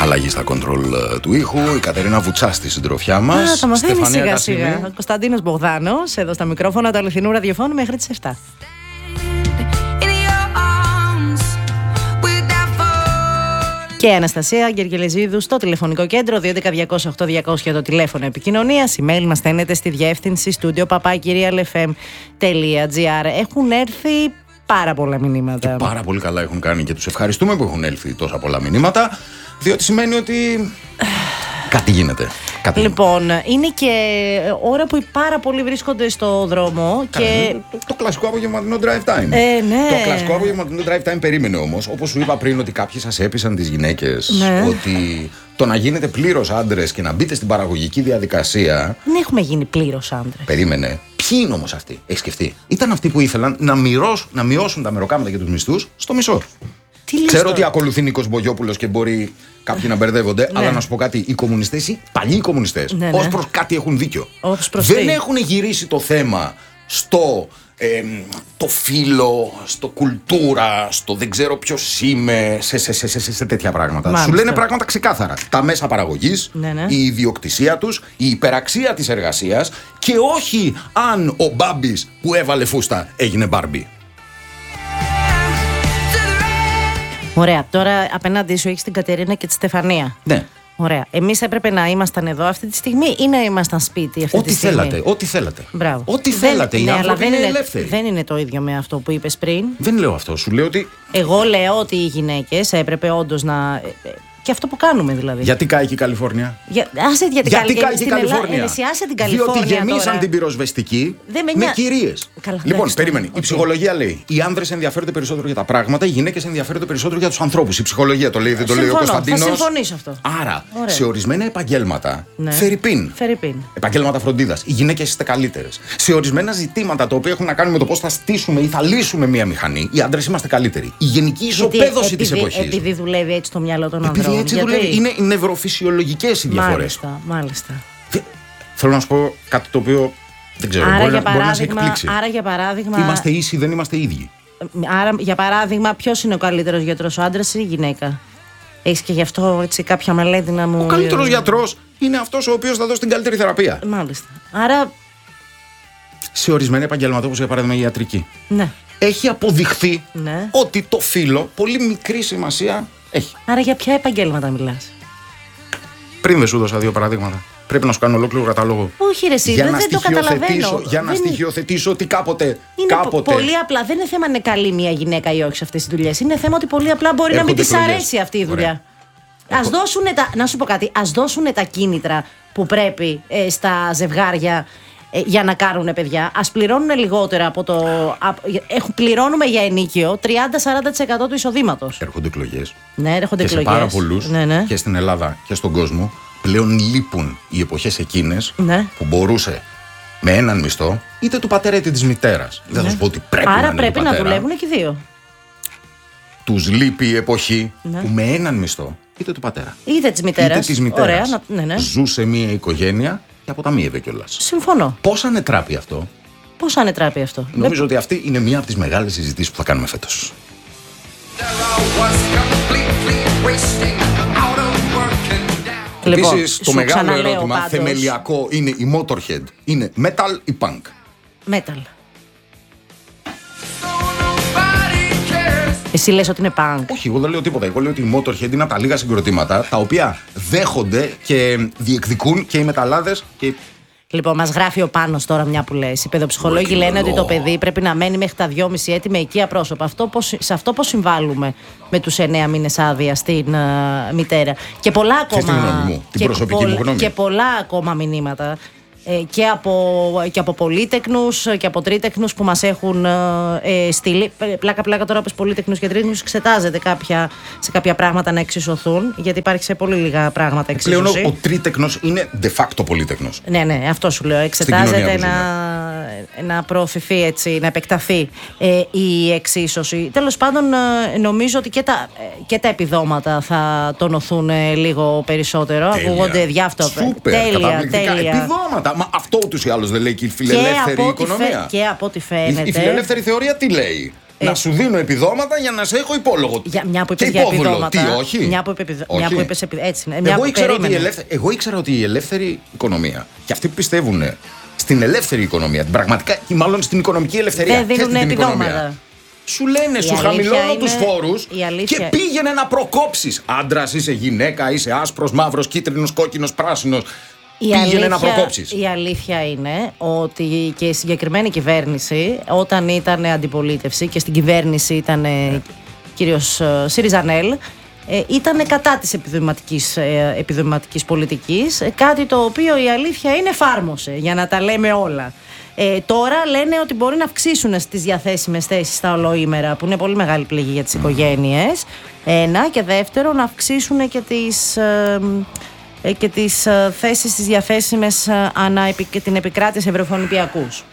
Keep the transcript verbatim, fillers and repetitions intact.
αλλαγή στα κοντρόλ του ήχου. Η Κατερίνα Βουτσά στη συντροφιά μας. Θα μαθαίνει σιγά σιγά. Ο Κωνσταντίνος Μπογδάνος, εδώ στα μικρόφωνα του αληθινού ραδιοφώνου μέχρι τις εφτά. Και η Αναστασία Γεργελεζίδου στο τηλεφωνικό κέντρο δύο ένα μηδέν διακόσια οκτώ διακόσια το τηλέφωνο επικοινωνίας. Email μας στέλνετε στη διεύθυνση studio παπάκι real f m τελεία g r. Έχουν έρθει πάρα πολλά μηνύματα. Και πάρα πολύ καλά έχουν κάνει και τους ευχαριστούμε που έχουν έλθει τόσα πολλά μηνύματα, διότι σημαίνει ότι κάτι γίνεται. Κάτι λοιπόν, είναι και ώρα που οι πάρα πολλοί βρίσκονται στο δρόμο. Και... Το, το κλασικό απογευματινό drive time. Ε, ναι. Το κλασικό απογευματινό drive time περίμενε όμως. Όπως σου είπα πριν, ότι κάποιοι σας έπεισαν τις γυναίκες, ναι, ότι το να γίνετε πλήρως άντρες και να μπείτε στην παραγωγική διαδικασία. Δεν έχουμε γίνει πλήρως άντρες. Περίμενε. Ποιοι είναι όμως αυτοί, έχεις σκεφτεί? Ήταν αυτοί που ήθελαν να, μοιρώσ, να μειώσουν τα μεροκάματα και τους μισθούς στο μισό. Ξέρω ότι ακολουθεί Νίκος Μπογιόπουλος και μπορεί κάποιοι να μπερδεύονται, ναι, αλλά να σου πω κάτι: οι κομμουνιστές, οι παλιοί κομμουνιστές, ναι, ναι, ως προς κάτι έχουν δίκιο. Δεν έχουν γυρίσει το θέμα στο ε, το φύλο, στο κουλτούρα, στο δεν ξέρω ποιος είμαι, σε, σε, σε, σε, σε τέτοια πράγματα. Μάλιστα. Σου λένε πράγματα ξεκάθαρα. Τα μέσα παραγωγής, ναι, ναι, η ιδιοκτησία τους, η υπεραξία της εργασίας και όχι αν ο Μπάμπης που έβαλε φούστα έγινε Μπάρμπι. Ωραία. Τώρα απέναντί σου έχεις την Κατερίνα και τη Στεφανία. Ναι. Ωραία. Εμείς έπρεπε να ήμασταν εδώ αυτή τη στιγμή ή να ήμασταν σπίτι αυτή ό,τι τη στιγμή? Θέλατε, ό,τι θέλατε. Μπράβο. Ό,τι δεν, θέλατε. Οι ναι, άνθρωποι είναι είναι ελεύθεροι. Δεν είναι το ίδιο με αυτό που είπες πριν. Δεν λέω αυτό. Σου λέω ότι. Εγώ λέω ότι οι γυναίκες έπρεπε όντως να. Και αυτό που κάνουμε δηλαδή. Γιατί κάει και η Καλιφόρνια? Για, άσε, γιατί γιατί κάει και η Καλιφόρνια? Άσε την Καλιφόρνια. Διότι γεμίσαν τώρα την πυροσβεστική με, με κυρίες. Καλά, λοιπόν, ναι, περίμενε. Okay. Η ψυχολογία λέει: οι άνδρες ενδιαφέρονται περισσότερο για τα πράγματα, οι γυναίκες ενδιαφέρονται περισσότερο για τους ανθρώπους. Η ψυχολογία το λέει, δεν το λέει ο Κωνσταντίνος. Θα συμφωνήσω αυτό. Άρα, ωραία, σε ορισμένα επαγγέλματα, ναι, φερρυπίν, φερρυπίν, επαγγέλματα φροντίδας, οι γυναίκες είστε καλύτερες. Σε ορισμένα ζητήματα τα οποία έχουν να κάνουν με το πώς θα στήσουμε ή θα λύσουμε μια μηχανή, οι άντρες είμαστε καλύτεροι. Η γενική ισοπαίδωση της εποχής. Επειδή δουλεύει έτσι το μυαλό των ανδρών. Έτσι δουλεύει. Είναι νευροφυσιολογικές οι διαφορές. Μάλιστα, μάλιστα. Θέλω να σου πω κάτι το οποίο δεν ξέρω, άρα, μπορεί, για να, μπορεί να σε εκπλήξει. Άρα για παράδειγμα. Είμαστε ίσοι, δεν είμαστε ίδιοι. Άρα για παράδειγμα, ποιος είναι ο καλύτερος γιατρός, ο άντρας ή η γυναίκα? Έχεις και γι' αυτό έτσι, κάποια μελέτη να μου. Ο καλύτερος γιατρός είναι αυτός ο οποίος θα δώσει την καλύτερη θεραπεία. Μάλιστα. Άρα. Σε ορισμένα επαγγέλματα, όπως για παράδειγμα η ιατρική, ναι, έχει αποδειχθεί, ναι, ότι το φύλο πολύ μικρή σημασία έχει. Άρα για ποια επαγγέλματα μιλάς? Πριν δεν σου δώσα δύο παραδείγματα. Πρέπει να σου κάνω ολόκληρο κατάλογο. Όχι, ρε, εσύ, για δεν, να δεν το καταλαβαίνω. Για να δεν... στοιχειοθετήσω ότι κάποτε. Είναι κάποτε... πολύ απλά. Δεν είναι θέμα αν είναι καλή μια γυναίκα ή όχι σε αυτές τις δουλειές. Είναι θέμα ότι πολύ απλά μπορεί Έρχονται να μην της εκλογές. αρέσει αυτή η δουλειά. Έχω... Ας δώσουν τα, να σου πω κάτι, ας δώσουν τα κίνητρα που πρέπει ε, στα ζευγάρια ε, για να κάνουν παιδιά. Ας πληρώνουν λιγότερα από το. Α, έχουν, πληρώνουμε για ενοίκιο τριάντα με σαράντα τοις εκατό του εισοδήματος. Έρχονται εκλογές. Ναι, έρχονται και εκλογές. Σε πάρα πολλούς, ναι, ναι, και στην Ελλάδα και στον κόσμο, πλέον λείπουν οι εποχές εκείνες, ναι, που μπορούσε με έναν μισθό, είτε του πατέρα είτε της μητέρας. Ναι. Δεν θα σου πω ότι πρέπει άρα να είναι πρέπει του πατέρα, να δουλεύουν και οι δύο. Τους λείπει η εποχή, ναι, που με έναν μισθό, είτε του πατέρα είτε της μητέρας, είτε της μητέρας, ωραία, να, ναι, ναι, ζούσε μια οικογένεια και αποταμίευε κιόλας. Συμφωνώ. Πώς ανετράπει αυτό? Πώς ανετράπει αυτό? Νομίζω με... ότι αυτή είναι μια από τις μεγάλες συζητήσεις που θα κάνουμε φέτος. Λοιπόν, επίσης, το μεγάλο ερώτημα, πάντως, θεμελιακό, είναι η Motorhead. Είναι metal ή punk? Metal. Εσύ λες ότι είναι punk? Όχι, εγώ δεν λέω τίποτα. Εγώ λέω ότι η Motorhead είναι από τα λίγα συγκροτήματα τα οποία δέχονται και διεκδικούν και οι μεταλλάδες και. Λοιπόν, μας γράφει ο Πάνος τώρα μια που λες. Οι παιδοψυχολόγοι λένε ότι το παιδί πρέπει να μένει μέχρι τα δυόμιση έτη με οικία πρόσωπα. Αυτό πώς, σε αυτό πώς συμβάλλουμε με τους εννέα μήνες άδεια στην uh, μητέρα. Και πολλά ακόμα. Μου, την προσωπική μου γνώμη. Και πολλά ακόμα μηνύματα. Ε, και, από, και από πολύτεκνους και από τρίτεκνους που μας έχουν ε, στείλει. Πλάκα πλάκα τώρα από πολύτεκνους και τρίτεκνους εξετάζεται κάποια, σε κάποια πράγματα να εξισωθούν, γιατί υπάρχει σε πολύ λίγα πράγματα εξίσωση. Πλέον ο τρίτεκνος είναι de facto πολύτεκνος. Ναι, ναι, αυτό σου λέω. Εξετάζεται να, να προωθηθεί έτσι, να επεκταθεί ε, η εξίσωση. Τέλος πάντων, ε, νομίζω ότι και τα, και τα επιδόματα θα τονωθούν ε, λίγο περισσότερο. Ακούγονται διάφορα. Τέλεια, τέλεια. Επιδόματα. Μα αυτό ούτως ή άλλως δεν λέει και η φιλελεύθερη και οικονομία. Φαι, και από ό,τι φαίνεται. Η, η φιλελεύθερη θεωρία τι λέει? Ε, να σου δίνω επιδόματα για να σε έχω υπόλογο. Για, μια που είπες και για υπόβολο. επιδόματα. Τι, όχι. Μια που, επιδο... όχι. Μια που είπες επι... έτσι, ναι, μια εγώ, που ήξερα ότι η περίμενε. ελεύθερη, εγώ ήξερα ότι η ελεύθερη οικονομία και αυτοί που πιστεύουν στην ελεύθερη οικονομία, την πραγματικά, ή μάλλον στην οικονομική ελευθερία, δεν δίνουν την επιδόματα. Οικονομία, σου λένε, Η σου χαμηλώνω είναι... τους φόρους αλήθεια... και πήγαινε να προκόψεις. Άντρας είσαι, γυναίκα είσαι, άσπρος, μαύρος, κίτρινος, κόκκινος, πράσινος. Η πήγαινε αλήθεια, να προκόψεις. Η αλήθεια είναι ότι και η συγκεκριμένη κυβέρνηση, όταν ήταν αντιπολίτευση και στην κυβέρνηση ήταν ναι. κύριος Σιριζανέλ, ε, ήταν κατά της επιδοηματικής, ε, επιδοηματικής πολιτικής, ε, κάτι το οποίο η αλήθεια είναι εφάρμοσε, για να τα λέμε όλα. Ε, τώρα λένε ότι μπορεί να αυξήσουν στις διαθέσιμες θέσεις στα ολοήμερα, που είναι πολύ μεγάλη πληγή για τις οικογένειες. Ένα. Και δεύτερο, να αυξήσουν και τις, ε, ε, και τις ε, θέσεις στις διαθέσιμες ε, ανά επι, και την επικράτεια σε ευρωφωνηπιακούς.